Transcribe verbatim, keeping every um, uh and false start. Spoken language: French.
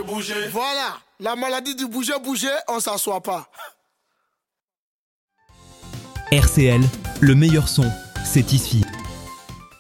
bouger. Voilà, la maladie du bouger, bouger, on s'assoit pas. R C L, le meilleur son, c'est ici.